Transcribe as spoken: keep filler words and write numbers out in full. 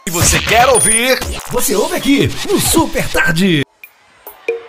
que você quer ouvir, você ouve aqui no Super Tarde.